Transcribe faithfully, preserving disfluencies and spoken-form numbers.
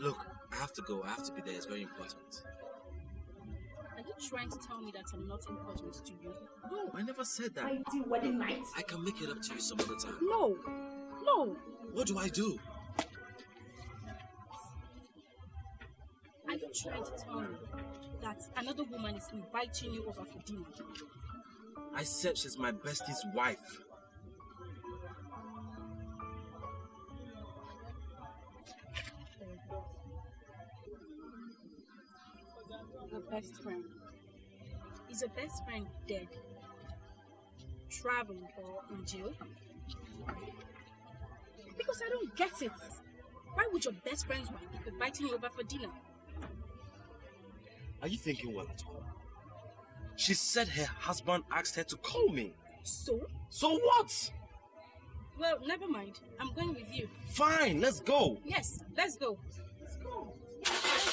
Look, I have to go. I have to be there. It's very important. Are you trying to tell me that I'm not important to you? No, I never said that. I do wedding night. I can make it up to you some other time. No. No. What do I do? Are you trying to tell me that another woman is inviting you over for dinner? I said she's my bestie's wife. Your best friend. Is your best friend dead? Traveling or in jail? Because I don't get it. Why would your best friend's wife be inviting you over for dinner? Are you thinking well at all? She said her husband asked her to call me. So? So what? Well, never mind. I'm going with you. Fine, let's go. Yes, let's go. Let's go.